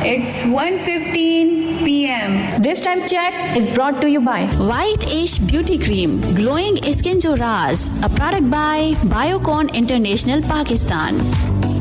It's 1:15 p.m. This time check is brought to you by White Ish Beauty Cream, Glowing Skin Jo Raaz, a product by Biocon International, Pakistan.